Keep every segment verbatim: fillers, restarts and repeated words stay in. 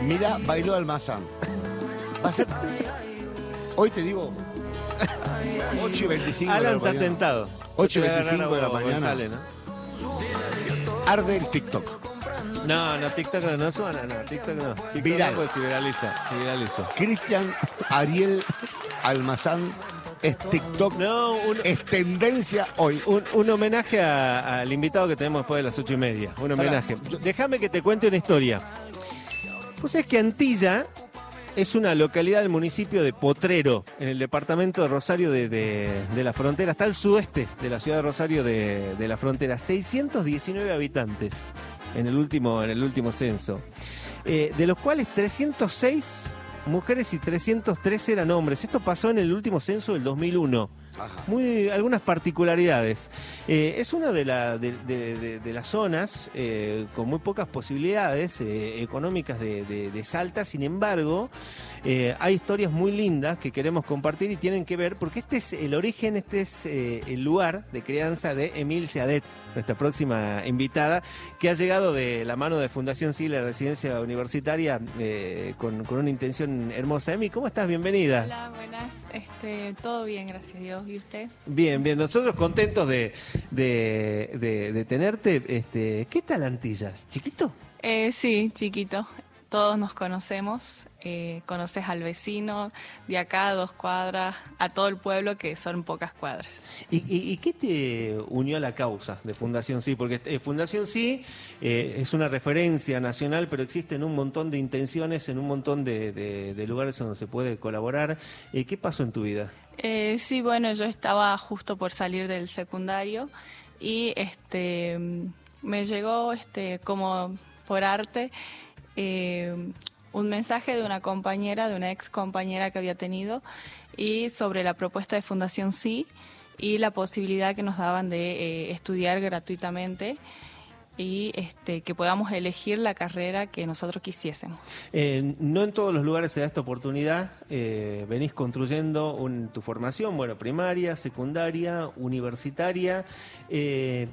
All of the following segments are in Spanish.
Mirá, bailó Almazán. Va a ser... Hoy te digo... ocho y veinticinco Alan de la está mañana. tentado. ocho y Te voy a veinticinco de la agarrar a vos, mañana. González, ¿no? Arde el TikTok. No, no, TikTok no, no suena, no, TikTok no. TikTok Viral. no, pues se viraliza, se viraliza. Cristian Ariel Almazán es TikTok. No, un, Es tendencia hoy. un, un homenaje a- al invitado que tenemos después de las ocho y media. Un homenaje. Yo- Déjame que te cuente una historia. Pues es que Antilla es una localidad del municipio de Potrero, en el departamento de Rosario de, de- de la Frontera. Está al sudeste de la ciudad de Rosario de, de la Frontera. seiscientos diecinueve habitantes en el último, en el último censo. Eh, de los cuales trescientos seis mujeres y trescientos tres eran hombres. Esto pasó en el último censo del dos mil uno. Ajá. Muy, algunas particularidades. Eh, es una de, la- de- de- de- de las zonas eh, con muy pocas posibilidades eh, económicas de, de- de Salta. Sin embargo, eh, hay historias muy lindas que queremos compartir y tienen que ver, porque este es el origen, este es eh, el lugar de crianza de Emil Seadet, nuestra próxima invitada, que ha llegado de la mano de Fundación Sí, la residencia universitaria, eh, con, con una intención hermosa. Emi, ¿cómo estás? Bienvenida. Hola, buenas. Este, todo bien, gracias a Dios. ¿Y usted? Bien, bien, nosotros contentos de, de, de- de tenerte. Este, ¿qué tal Antillas? ¿Chiquito? Eh, sí, chiquito. Todos nos conocemos. Eh, conoces al vecino de acá, a dos cuadras, a todo el pueblo, que son pocas cuadras. ¿Y, y, y qué te unió a la causa de Fundación Sí? Porque eh, Fundación Sí eh, es una referencia nacional, pero existen un montón de intenciones en un montón de, de- de lugares donde se puede colaborar. Eh, ¿Qué pasó en tu vida? Eh, sí, bueno, yo estaba justo por salir del secundario y este me llegó este como por arte eh, un mensaje de una compañera, de una ex compañera que había tenido, y sobre la propuesta de Fundación Sí y la posibilidad que nos daban de eh, estudiar gratuitamente y este que podamos elegir la carrera que nosotros quisiésemos. Eh, no en todos los lugares se da esta oportunidad. Eh, venís construyendo un- tu formación, bueno, primaria, secundaria, universitaria. Eh,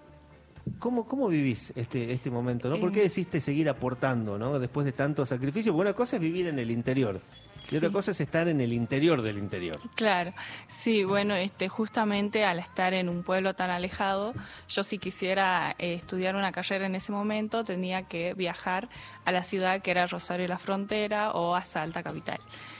¿cómo, ¿Cómo vivís este, este momento? ¿No? ¿Por qué Eh. decidiste seguir aportando, ¿no? Después de tanto sacrificio? Porque una cosa es vivir en el interior y otra Sí. cosa es estar en el interior del interior. Claro, sí, bueno, este, justamente al estar en un pueblo tan alejado, yo si quisiera eh, estudiar una carrera en ese momento, tenía que viajar a la ciudad que era Rosario la Frontera o a Salta capital.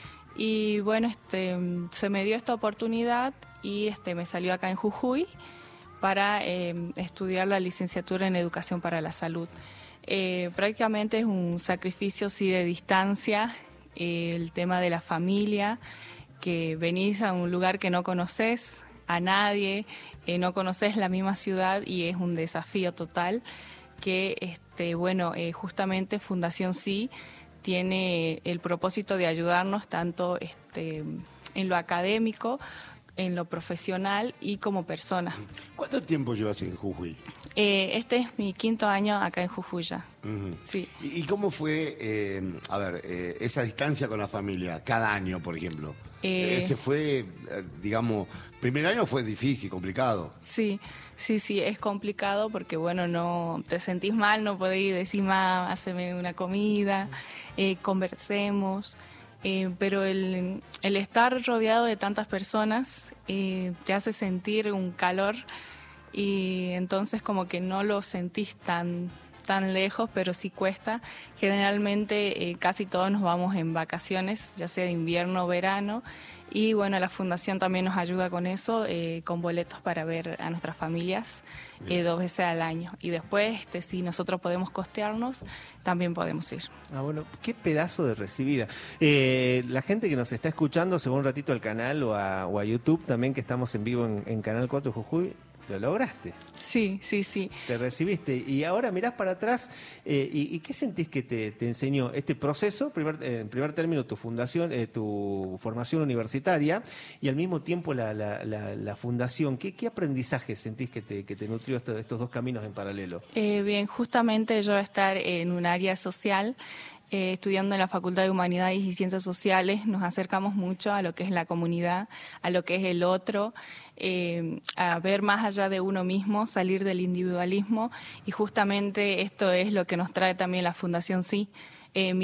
Y bueno, este, se me dio esta oportunidad y este, me salió acá en Jujuy para eh, estudiar la licenciatura en Educación para la Salud. Eh, prácticamente es un sacrificio, sí, de distancia, eh, el tema de la familia, que venís a un lugar que no conoces a nadie, eh, no conoces la misma ciudad y es un desafío total que, este, bueno, eh, justamente Fundación Sí tiene el propósito de ayudarnos tanto este, en lo académico, en lo profesional y como persona. ¿Cuánto tiempo llevas en Jujuy? Eh, este es mi quinto año acá en Jujuy ya. Ujú. Sí. ¿Y, y cómo fue, eh, a ver, eh, esa distancia con la familia, cada año, por ejemplo? Eh. Ese fue, eh, digamos, primer año fue difícil, complicado. Sí, sí, sí, es complicado porque, bueno, no te sentís mal, no podés decir, más, haceme una comida, eh, conversemos, eh, pero el, el estar rodeado de tantas personas eh, te hace sentir un calor y entonces como que no lo sentís tan tan lejos, pero sí cuesta. Generalmente eh, casi todos nos vamos en vacaciones, ya sea de invierno o verano, y bueno, la Fundación también nos ayuda con eso, eh, con boletos para ver a nuestras familias eh, dos veces al año. Y después, este, si nosotros podemos costearnos, también podemos ir. Ah, bueno, qué pedazo de recibida. Eh, la gente que nos está escuchando, se va un ratito al canal o a, o a YouTube también, que estamos en vivo en, en Canal cuatro Jujuy. Lo lograste, Sí, sí, sí. te recibiste y ahora mirás para atrás eh, y, y ¿qué sentís que te, te enseñó este proceso? Primer, eh, en primer término, tu fundación, eh, tu formación universitaria y al mismo tiempo la, la, la, la fundación. ¿Qué, ¿Qué aprendizaje sentís que te, que te nutrió estos, estos dos caminos en paralelo? Eh, bien, justamente yo estar en un área social, eh, estudiando en la Facultad de Humanidades y Ciencias Sociales, nos acercamos mucho a lo que es la comunidad, a lo que es el otro, eh, a ver más allá de uno mismo, salir del individualismo, y justamente esto es lo que nos trae también la Fundación Sí. Eh,